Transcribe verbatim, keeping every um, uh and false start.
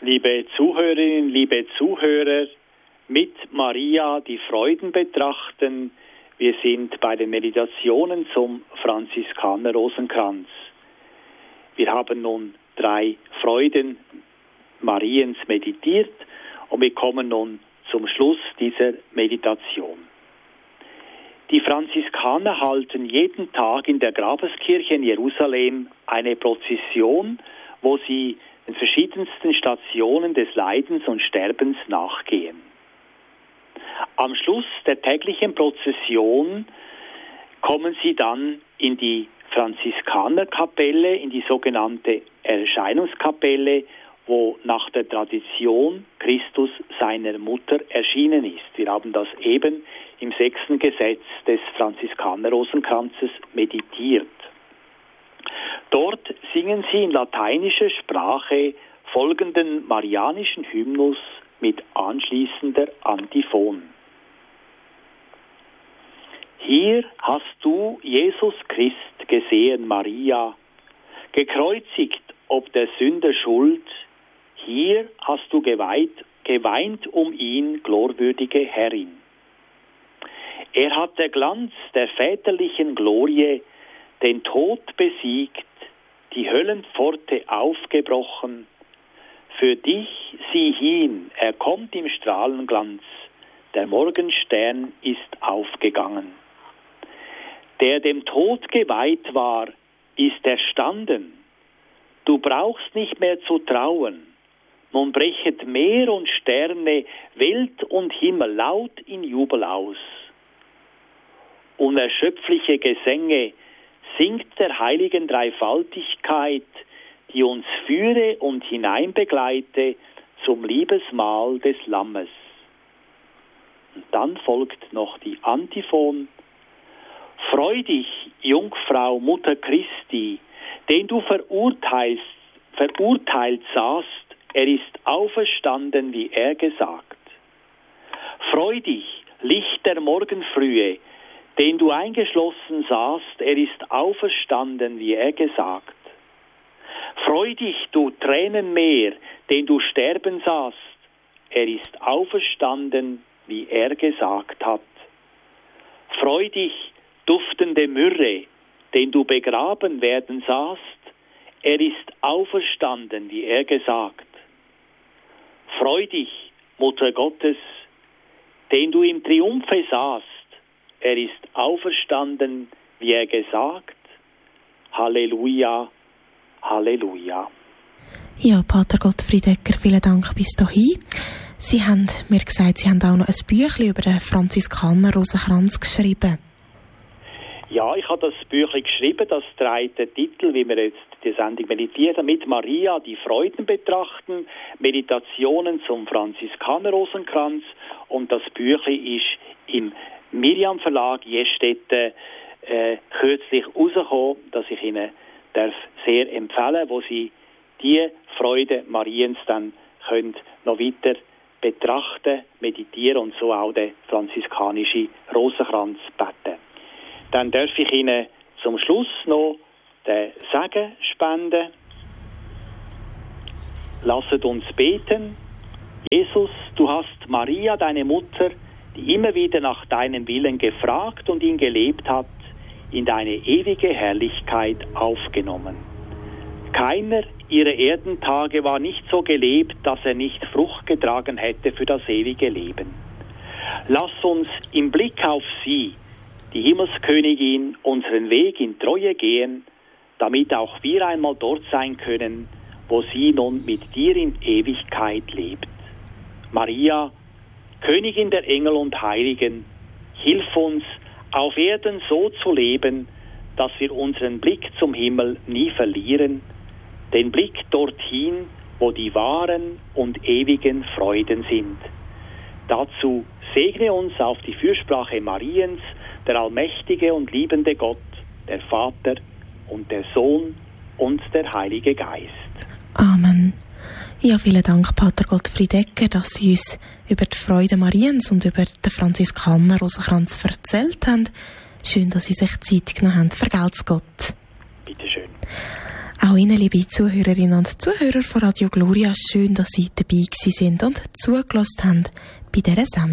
Liebe Zuhörerinnen, liebe Zuhörer, mit Maria die Freuden betrachten. Wir sind bei den Meditationen zum Franziskaner Rosenkranz. Wir haben nun drei Freuden Mariens meditiert und wir kommen nun zum Schluss dieser Meditation. Die Franziskaner halten jeden Tag in der Grabeskirche in Jerusalem eine Prozession, wo sie den verschiedensten Stationen des Leidens und Sterbens nachgehen. Am Schluss der täglichen Prozession kommen sie dann in die Franziskanerkapelle, in die sogenannte Erscheinungskapelle, wo nach der Tradition Christus seiner Mutter erschienen ist. Wir haben das eben im sechsten Gesetz des Franziskaner-Rosenkranzes meditiert. Dort singen sie in lateinischer Sprache folgenden marianischen Hymnus mit anschließender Antiphon. Hier hast du Jesus Christ gesehen, Maria, gekreuzigt ob der Sünder Schuld. Hier hast du geweint, geweint um ihn, glorwürdige Herrin. Er hat der Glanz der väterlichen Glorie den Tod besiegt, die Höllenpforte aufgebrochen. Für dich sieh hin, er kommt im Strahlenglanz, der Morgenstern ist aufgegangen. Der dem Tod geweiht war, ist erstanden. Du brauchst nicht mehr zu trauen. Nun brechet Meer und Sterne, Welt und Himmel laut in Jubel aus. Unerschöpfliche Gesänge singt der heiligen Dreifaltigkeit, die uns führe und hineinbegleite zum Liebesmahl des Lammes. Und dann folgt noch die Antiphon. Freu dich, Jungfrau, Mutter Christi, den du verurteilst, verurteilt sahst, er ist auferstanden, wie er gesagt. Freu dich, Licht der Morgenfrühe, den du eingeschlossen sahst, er ist auferstanden, wie er gesagt. Freu dich, du Tränenmeer, den du sterben sahst, er ist auferstanden, wie er gesagt hat. Freu dich, duftende Myrrhe, den du begraben werden sahst, er ist auferstanden, wie er gesagt. Freu dich, Mutter Gottes, den du im Triumphe sahst, er ist auferstanden, wie er gesagt. Halleluja, Halleluja. Ja, Pater Gottfried Egger, vielen Dank bis dahin. Sie haben mir gesagt, Sie haben auch noch ein Büchlein über den Franziskaner Rosenkranz geschrieben. Ja, ich habe das Büchlein geschrieben, das trägt den Titel, wie wir jetzt die Sendung meditieren, mit Maria die Freuden betrachten, Meditationen zum Franziskaner Rosenkranz, und das Büchlein ist im Miriam Verlag Jestetten äh, kürzlich rausgekommen, das ich Ihnen darf sehr empfehlen, wo Sie die Freude Mariens dann können noch weiter betrachten, meditieren und so auch den franziskanischen Rosenkranz beten. Dann darf ich Ihnen zum Schluss noch den Segen spenden. Lasset uns beten. Jesus, du hast Maria, deine Mutter, die immer wieder nach deinem Willen gefragt und ihn gelebt hat, in deine ewige Herrlichkeit aufgenommen. Keiner ihrer Erdentage war nicht so gelebt, dass er nicht Frucht getragen hätte für das ewige Leben. Lass uns im Blick auf sie, die Himmelskönigin, unseren Weg in Treue gehen, damit auch wir einmal dort sein können, wo sie nun mit dir in Ewigkeit lebt. Maria, Königin der Engel und Heiligen, hilf uns, auf Erden so zu leben, dass wir unseren Blick zum Himmel nie verlieren, den Blick dorthin, wo die wahren und ewigen Freuden sind. Dazu segne uns auf die Fürsprache Mariens, der allmächtige und liebende Gott, der Vater und der Sohn und der Heilige Geist. Amen. Ja, vielen Dank, Pater Gottfried Egger, dass Sie uns über die Freude Mariens und über den Franziskaner Rosenkranz erzählt haben. Schön, dass Sie sich Zeit genommen haben. Vergelt's Gott. Bitte schön. Auch Ihnen, liebe Zuhörerinnen und Zuhörer von Radio Gloria, schön, dass Sie dabei gewesen sind und zugelassen haben bei dieser Sendung.